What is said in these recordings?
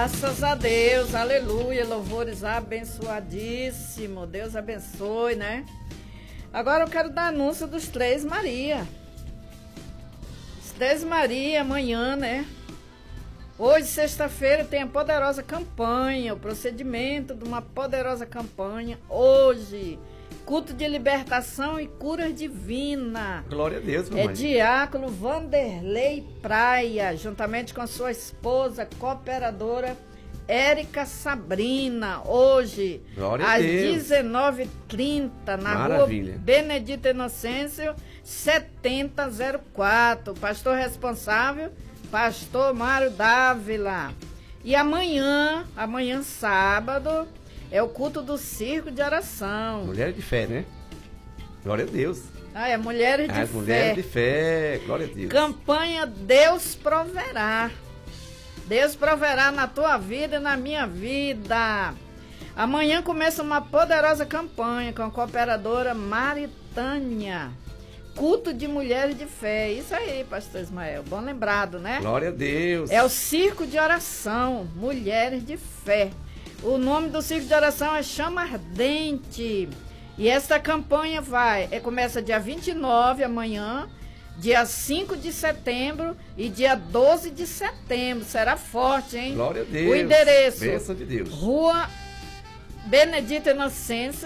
Graças a Deus, aleluia, louvores abençoadíssimo, Deus abençoe, né? Agora eu quero dar anúncio dos Três Maria. Os Três Maria, amanhã, né? Hoje, sexta-feira, tem a poderosa campanha, o procedimento de uma poderosa campanha. Hoje, culto de libertação e cura divina. Glória a Deus, mamãe. É diácono Vanderlei Praia, juntamente com a sua esposa, cooperadora Érica Sabrina. Hoje, às 19h30, na Maravilha. Rua Benedito Inocêncio, 7004. Pastor responsável, Pastor Mário Dávila. E amanhã, sábado, é o culto do circo de oração. Mulheres de fé, né? Glória a Deus. É mulheres de fé. As mulheres de fé, glória a Deus. Campanha Deus Proverá. Deus proverá na tua vida e na minha vida. Amanhã começa uma poderosa campanha com a cooperadora Maritânia. Culto de mulheres de fé. Isso aí, pastor Ismael. Bom lembrado, né? Glória a Deus. É o circo de oração, Mulheres de Fé. O nome do circo de oração é Chama Ardente. E esta campanha começa dia 29, amanhã, dia 5 de setembro e dia 12 de setembro. Será forte, hein? Glória a Deus. O endereço, bênção de Deus. Rua Benedito Inocêncio,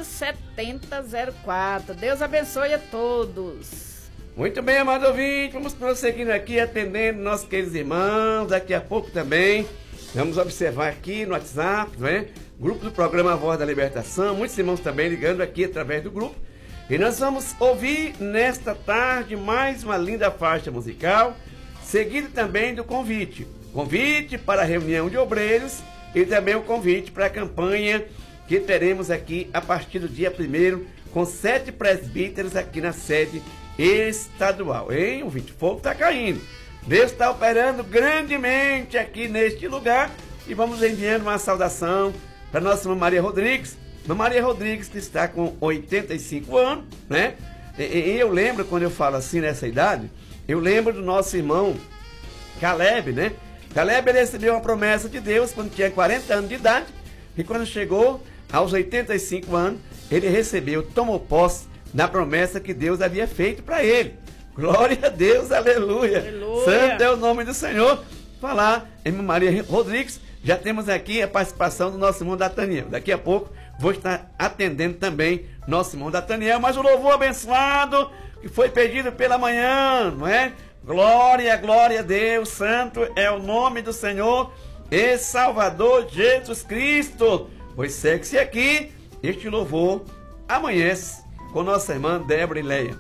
7004. Deus abençoe a todos. Muito bem, amado ouvinte, vamos prosseguindo aqui, atendendo nossos queridos irmãos. Daqui a pouco também vamos observar aqui no WhatsApp, não é? Grupo do programa Voz da Libertação, muitos irmãos também ligando aqui através do grupo. E nós vamos ouvir nesta tarde mais uma linda faixa musical, seguido também do convite. Convite para a reunião de obreiros e também o convite para a campanha que teremos aqui a partir do dia 1º, com 7 presbíteros aqui na sede estadual. Hein, ouvinte? O fogo está caindo. Deus está operando grandemente aqui neste lugar. E vamos enviando uma saudação para nossa irmã Maria Rodrigues. Irmã Maria Rodrigues, que está com 85 anos, né? E eu lembro, quando eu falo assim nessa idade, eu lembro do nosso irmão Caleb, né? Caleb, ele recebeu uma promessa de Deus quando tinha 40 anos de idade. E quando chegou aos 85 anos, ele tomou posse da promessa que Deus havia feito para ele. Glória a Deus, aleluia. Aleluia. Santo é o nome do Senhor. Falar em Maria Rodrigues, já temos aqui a participação do nosso irmão Dataniel. Daqui a pouco vou estar atendendo também nosso irmão Dataniel, mas o louvor abençoado que foi pedido pela manhã, não é? Glória, glória a Deus, santo é o nome do Senhor e Salvador Jesus Cristo. Pois segue-se aqui, este louvor amanhece com nossa irmã Débora e Leia.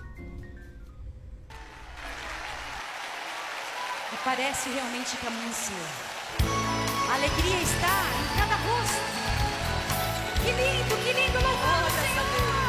E parece realmente que amanheceu. A alegria está em cada rosto. Que lindo louvor, Senhor.